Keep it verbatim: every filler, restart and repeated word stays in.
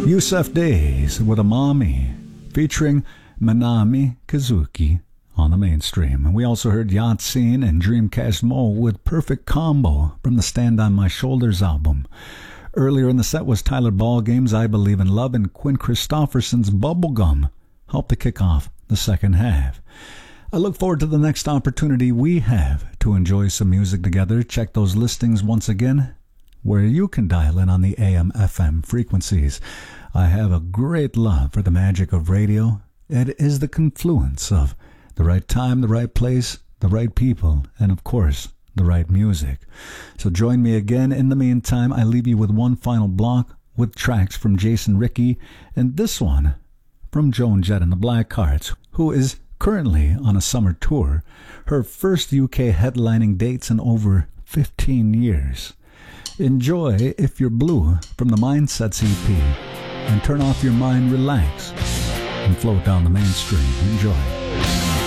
Yusef Days with Amami, featuring Manami Kazuki on the mainstream. And we also heard Yatseen and Dreamcast Mo with Perfect Combo from the Stand On My Shoulders album. Earlier in the set was Tyler Ballgame's I Believe in Love, and Quinn Christopherson's Bubblegum helped to kick off the second half. I look forward to the next opportunity we have to enjoy some music together. Check those listings once again where you can dial in on the A M F M frequencies. I have a great love for the magic of radio. It is the confluence of the right time, the right place, the right people, and of course, the right music. So join me again. In the meantime, I leave you with one final block with tracks from Jason Rickey, and this one from Joan Jett and the Blackhearts, who is currently on a summer tour, her first U K headlining dates in over fifteen years. Enjoy If You're Blue from the Mindsets E P, and turn off your mind, relax, and float down the mainstream. Enjoy.